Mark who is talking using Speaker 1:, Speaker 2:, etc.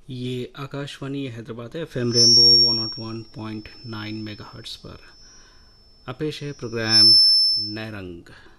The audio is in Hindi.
Speaker 1: ये आकाशवाणी हैदराबाद है, एफएम रेनबो 101.9 मेगाहर्ट्ज़ पर। अब पेश है प्रोग्राम नए रंग।